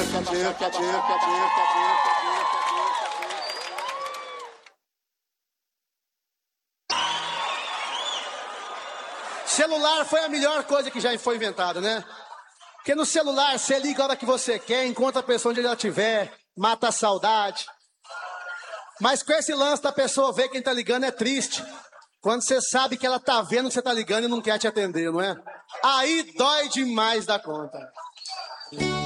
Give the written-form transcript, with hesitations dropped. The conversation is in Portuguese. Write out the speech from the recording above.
Celular foi a melhor coisa que já foi inventada, né? Porque no celular você liga a hora que você quer, encontra a pessoa onde ela estiver, mata a saudade. Mas com esse lance da pessoa ver quem tá ligando é triste. Quando você sabe que ela tá vendo que você tá ligando e não quer te atender, não é? Aí dói demais da conta.